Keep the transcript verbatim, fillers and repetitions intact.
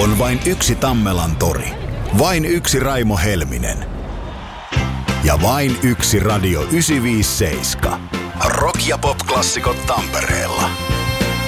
On vain yksi Tammelan tori. Vain yksi Raimo Helminen. Ja vain yksi Radio yhdeksänsataaviisikymmentäseitsemän. Rock- ja pop-klassikot Tampereella.